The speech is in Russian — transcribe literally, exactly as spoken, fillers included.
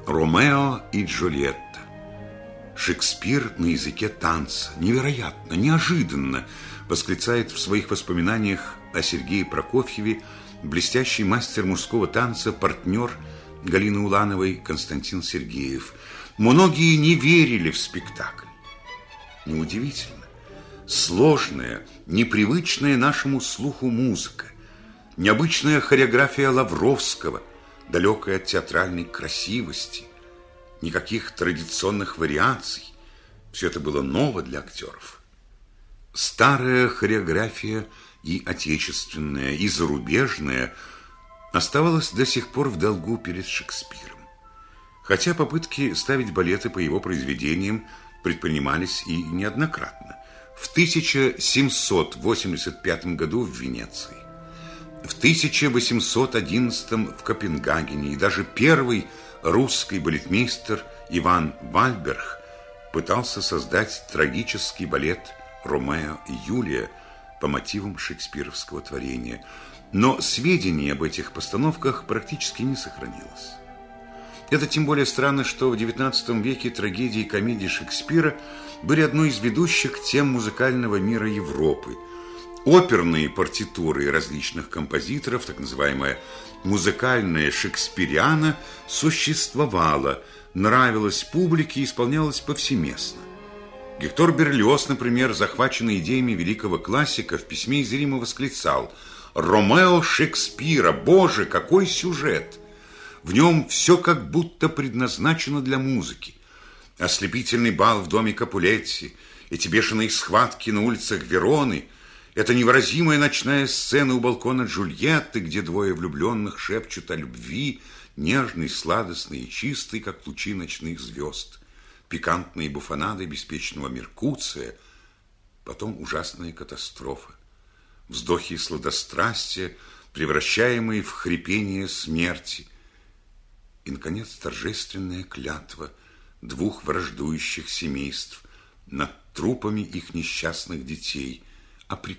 Ромео и Джульетта. Шекспир на языке танца. Невероятно, неожиданно, восклицает в своих воспоминаниях о Сергее Прокофьеве блестящий мастер мужского танца, партнер Галины Улановой Константин Сергеев. Многие не верили в спектакль. Неудивительно. Сложная, непривычная нашему слуху музыка, необычная хореография Лавровского, далекая от театральной красивости, никаких традиционных вариаций. Все это было ново для актеров. Старая хореография и отечественная, и зарубежная оставалась до сих пор в долгу перед Шекспиром. Хотя попытки ставить балеты по его произведениям предпринимались и неоднократно. В тысяча семьсот восемьдесят пятом году в Венеции, в тысяча восемьсот одиннадцатом в Копенгагене, и даже первый русский балетмейстер Иван Вальберг пытался создать трагический балет «Ромео и Юлия» по мотивам шекспировского творения. Но сведений об этих постановках практически не сохранилось. Это тем более странно, что в девятнадцатом веке трагедии и комедии Шекспира были одной из ведущих тем музыкального мира Европы. Оперные партитуры различных композиторов, так называемая музыкальная шекспириана, существовала, нравилась публике и исполнялась повсеместно. Гектор Берлиоз, например, захваченный идеями великого классика, в письме из Рима восклицал: «Ромео Шекспира! Боже, какой сюжет! В нем все как будто предназначено для музыки. Ослепительный бал в доме Капулетти, эти бешеные схватки на улицах Вероны, эта невыразимая ночная сцена у балкона Джульетты, где двое влюбленных шепчут о любви, нежной, сладостной и чистой, как лучи ночных звезд, пикантные буфонады беспечного Меркуция, потом ужасная катастрофа, вздохи сладострастия, превращаемые в хрипение смерти, и, наконец, торжественная клятва двух враждующих семейств над трупами их несчастных детей, о